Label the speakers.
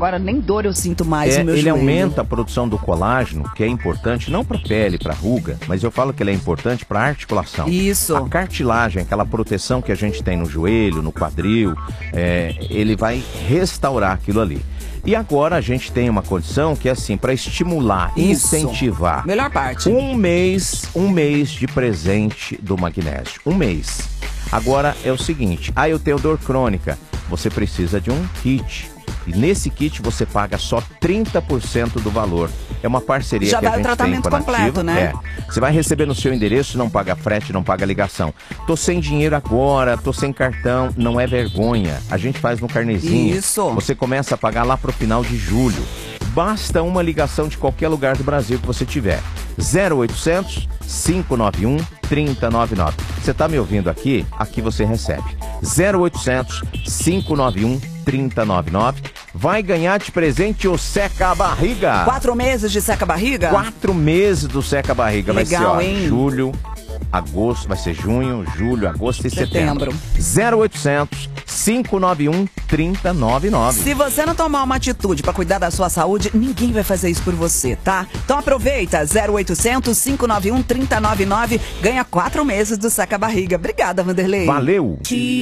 Speaker 1: agora nem dor eu sinto mais no meu
Speaker 2: ele
Speaker 1: joelho.
Speaker 2: aumenta a produção do colágeno, que é importante não para pele, para ruga, mas eu falo que ele é importante para articulação.
Speaker 1: Isso.
Speaker 2: A cartilagem, aquela proteção que a gente tem no joelho, no quadril, ele vai restaurar aquilo ali. E agora a gente tem uma condição que é assim, para estimular, incentivar.
Speaker 1: Melhor parte.
Speaker 2: Um mês de presente do magnésio. Um mês. Agora é o seguinte, eu tenho dor crônica. Você precisa de um kit. E nesse kit você paga só 30% do valor. É uma parceria que a gente tem com a
Speaker 1: Já vai o tratamento completo, né?
Speaker 2: Você vai receber no seu endereço, não paga frete, não paga ligação. Tô sem dinheiro agora, tô sem cartão, não é vergonha. A gente faz no carnezinho.
Speaker 1: Isso.
Speaker 2: Você começa a pagar lá pro final de julho. Basta uma ligação de qualquer lugar do Brasil que você tiver. 0800 591 3099. Você tá me ouvindo aqui? Aqui você recebe. 0800 591 3099. Vai ganhar de presente o seca-barriga.
Speaker 1: 4 meses de seca-barriga?
Speaker 2: 4 meses do seca-barriga. Vai ser,
Speaker 1: hein?
Speaker 2: julho, agosto, vai ser junho, julho, agosto e setembro. 0800 591 3099.
Speaker 1: Se você não tomar uma atitude pra cuidar da sua saúde, ninguém vai fazer isso por você, tá? Então aproveita, 0800 591 3099, ganha 4 meses do seca-barriga. Obrigada, Vanderlei.
Speaker 2: Valeu!